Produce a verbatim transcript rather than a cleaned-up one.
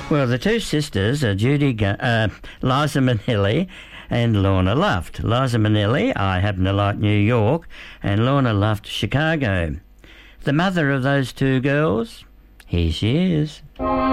Well, the two sisters are Judy, Gu- uh, Liza Minnelli and Lorna Luft. Liza Minnelli, I happen to like New York, and Lorna Luft, Chicago. The mother of those two girls, here she is.